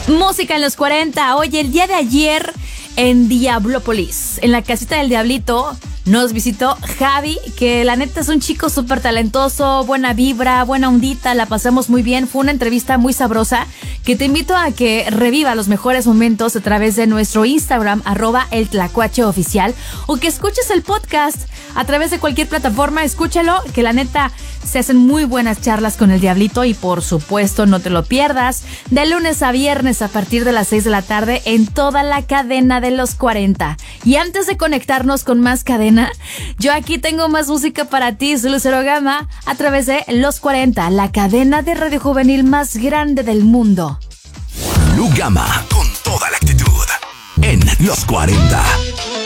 Música en los 40. Oye, el día de ayer en Diablópolis, en la casita del Diablito, nos visitó Javi, que la neta es un chico súper talentoso, buena vibra, buena ondita, la pasamos muy bien. Fue una entrevista muy sabrosa que te invito a que reviva los mejores momentos a través de nuestro Instagram, @eltlacuacheoficial, o que escuches el podcast a través de cualquier plataforma. Escúchalo, que la neta se hacen muy buenas charlas con el Diablito y por supuesto no te lo pierdas de lunes a viernes a partir de las 6 de la tarde en toda la cadena de los 40. Y antes de conectarnos con más cadena, yo aquí tengo más música para ti, soy Lucero Gama, a través de Los 40, la cadena de radio juvenil más grande del mundo. Lu Gama, con toda la actitud, en Los 40.